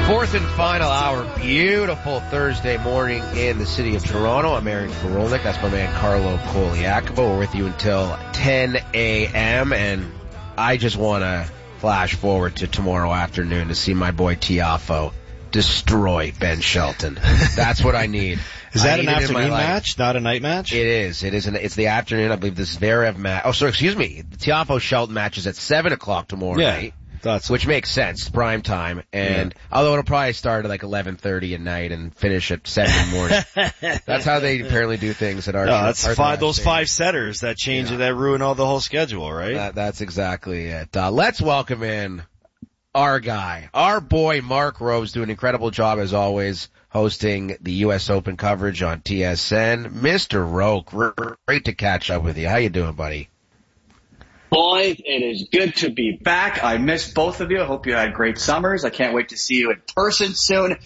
Fourth and final hour, beautiful Thursday morning in the city of Toronto. I'm Aaron Korolnik. That's my man Carlo Koliakovo. We're with you until 10 a.m. and I just want to flash forward to tomorrow afternoon to see my boy Tiafoe destroy Ben Shelton. That's what I need. Is that an afternoon match, not a night match? It is. It's the afternoon. I believe this Zverev match. Oh, sorry, excuse me. The Tiafoe Shelton match is at 7 o'clock tomorrow night. Which makes sense, prime time, and although it'll probably start at like 11:30 at night and finish at 7 in the morning. That's how they apparently do things at our. No, that's those 5 setters that change that ruin all the whole schedule, right? That's exactly it. Let's welcome in our guy, our boy Mark Rose, doing an incredible job as always, hosting the U.S. Open coverage on TSN. Mr. Roke, great to catch up with you. How you doing, buddy? Boys, it is good to be back. I miss both of you. I hope you had great summers. I can't wait to see you in person soon.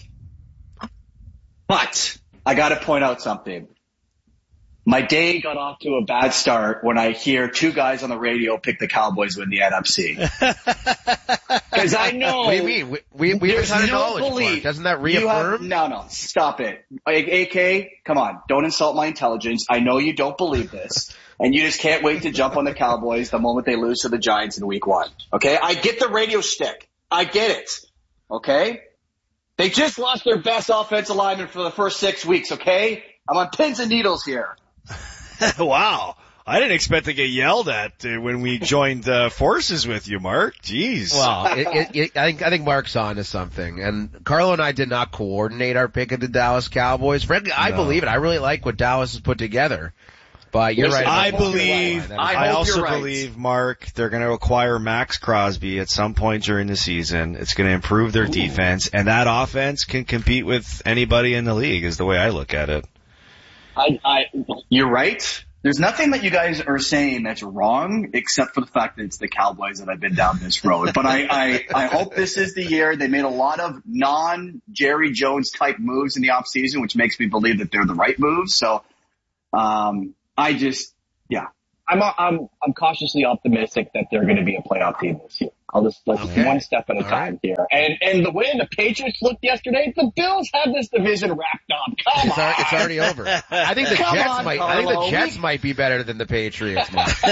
But I got to point out something. My day got off to a bad start when I hear 2 guys on the radio pick the Cowboys win the NFC. Because I know. What do you mean? We have a ton of knowledge, Mark. Doesn't that reaffirm? No, stop it. AK, come on. Don't insult my intelligence. I know you don't believe this. And you just can't wait to jump on the Cowboys the moment they lose to the Giants in week 1. Okay? I get the radio shtick. I get it. Okay? They just lost their best offensive lineman for the first 6 weeks, okay? I'm on pins and needles here. Wow. I didn't expect to get yelled at when we joined forces with you, Mark. Jeez. Well, I think Mark's on to something. And Carlo and I did not coordinate our pick of the Dallas Cowboys. Frankly, I believe it. I really like what Dallas has put together. But you're right. I also believe, Mark, they're going to acquire Max Crosby at some point during the season. It's going to improve their defense, and that offense can compete with anybody in the league is the way I look at it. You're right. There's nothing that you guys are saying that's wrong, except for the fact that it's the Cowboys that I've been down this road. But I hope this is the year. They made a lot of non-Jerry Jones type moves in the offseason, which makes me believe that they're the right moves. So, I'm cautiously optimistic that they're going to be a playoff team this year. I'll just one step at a time here. And the way the Patriots looked yesterday, the Bills have this division wrapped up. Come on. It's already over. I think the Jets might be better than the Patriots.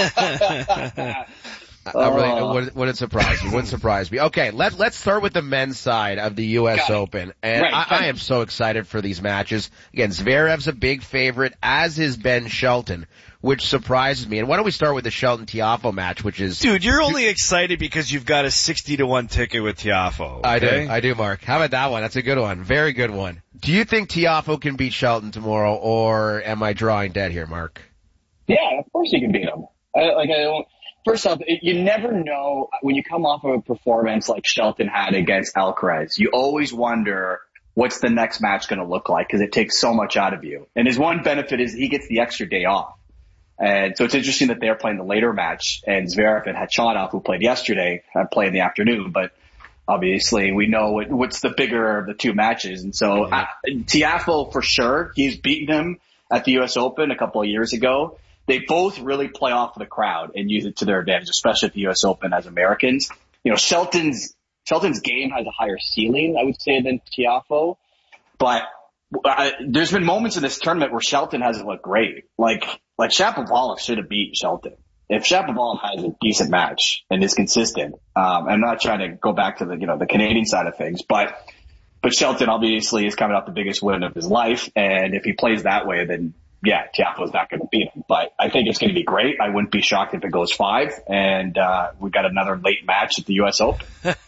Wouldn't surprise me. Okay, let's start with the men's side of the U.S. Open. And I am so excited for these matches. Again, Zverev's a big favorite, as is Ben Shelton, which surprises me. And why don't we start with the Shelton-Tiafoe match, which is... Dude, you're only excited because you've got a 60-1 ticket with Tiafoe. Okay? I do, Mark. How about that one? That's a good one. Very good one. Do you think Tiafoe can beat Shelton tomorrow, or am I drawing dead here, Mark? Yeah, of course he can beat him. First off, you never know when you come off of a performance like Shelton had against Alcaraz. You always wonder what's the next match going to look like because it takes so much out of you. And his one benefit is he gets the extra day off. And so it's interesting that they're playing the later match, and Zverev and Khachanov, who played yesterday, play in the afternoon. But obviously we know what's the bigger of the 2 matches. And so Tiafoe, for sure, he's beaten him at the U.S. Open a couple of years ago. They both really play off of the crowd and use it to their advantage, especially at the U.S. Open as Americans. You know, Shelton's game has a higher ceiling, I would say, than Tiafoe. But there's been moments in this tournament where Shelton hasn't looked great. Like Shapovalov should have beat Shelton. If Shapovalov has a decent match and is consistent, I'm not trying to go back to the Canadian side of things, but Shelton obviously is coming off the biggest win of his life, and if he plays that way, then yeah, Tiafoe's not going to beat him, but I think it's going to be great. I wouldn't be shocked if it goes 5, and we got another late match at the U.S. Open.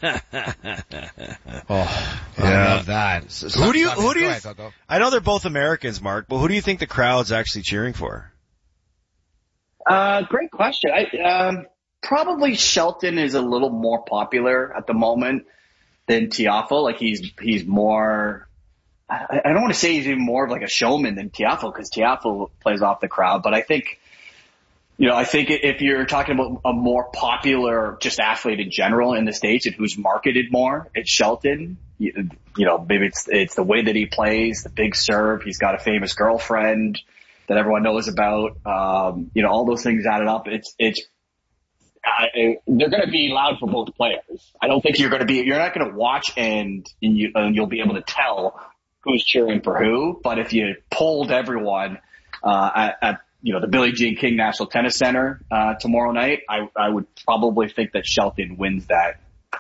I love that. Who do you? I know they're both Americans, Mark, but who do you think the crowd's actually cheering for? Great question. Probably Shelton is a little more popular at the moment than Tiafoe. Like he's more. I don't want to say he's even more of like a showman than Tiafoe because Tiafoe plays off the crowd. But I think if you're talking about a more popular just athlete in general in the States and who's marketed more, it's Shelton. You know, maybe it's the way that he plays, the big serve. He's got a famous girlfriend that everyone knows about. All those things added up. they're going to be loud for both players. I don't think you're not going to watch and you'll be able to tell who's cheering for who. But if you polled everyone at the Billie Jean King National Tennis Center tomorrow night, I would probably think that Shelton wins that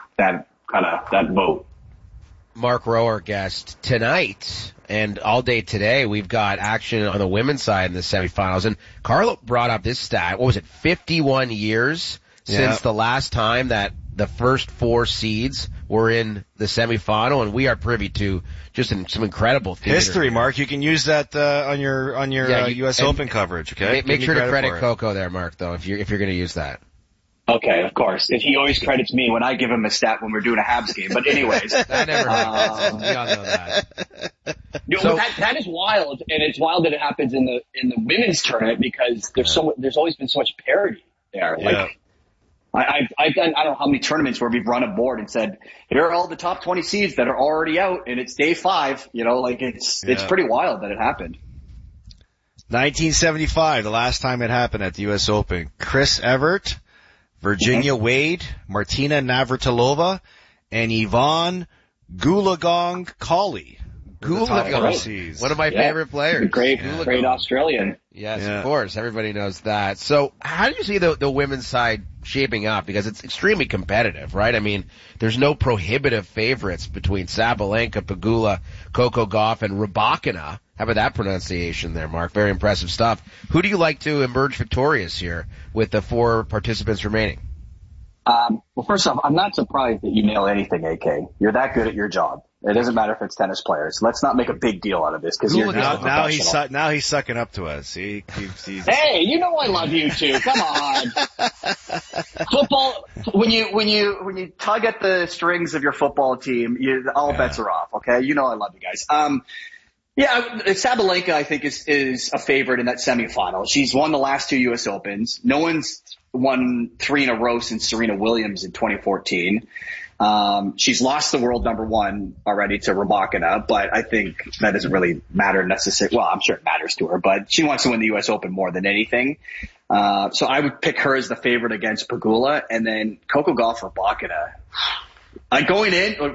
vote. Mark Rowe, our guest tonight, and all day today, we've got action on the women's side in the semifinals. And Carlo brought up this stat. What was it? 51 years since the last time that the first 4 seeds were in the semifinal, and we are privy to just some incredible history. Mark, you can use that on your U.S. Open coverage. Okay, make sure to credit Coco there, Mark. Though, if you're going to use that. Okay, of course. And he always credits me when I give him a stat when we're doing a Habs game. But anyways. That never happens. We all know that. So, that is wild. And it's wild that it happens in the women's tournament because there's always been so much parity there. Yeah. Like, I've done, I don't know how many tournaments where we've run a board and said, here are all the top 20 seeds that are already out and it's day 5. It's pretty wild that it happened. 1975, the last time it happened at the U.S. Open. Chris Evert, Virginia Wade, Martina Navratilova, and Yvonne Goolagong-Cawley. Goolagong, one of my favorite players. Great Australian. Yes, of course. Everybody knows that. So how do you see the women's side shaping up? Because it's extremely competitive, right? I mean, there's no prohibitive favorites between Sabalenka, Pegula, Coco Gauff, and Rybakina. How about that pronunciation there, Mark? Very impressive stuff. Who do you like to emerge victorious here with the 4 participants remaining? Well, first off, I'm not surprised that you nail anything, AK. You're that good at your job. It doesn't matter if it's tennis players. Let's not make a big deal out of this because you're now he's sucking up to us. He's Hey, you know I love you too. Come on. Football. When you tug at the strings of your football team, all bets are off. Okay, you know I love you guys. Sabalenka I think is a favorite in that semifinal. She's won the last 2 U.S. Opens. No one's won 3 in a row since Serena Williams in 2014. She's lost the world number 1 already to Rybakina, but I think that doesn't really matter necessarily. Well, I'm sure it matters to her, but she wants to win the U.S. Open more than anything. So I would pick her as the favorite against Pegula, and then Coco Gauff, Rybakina. Going in,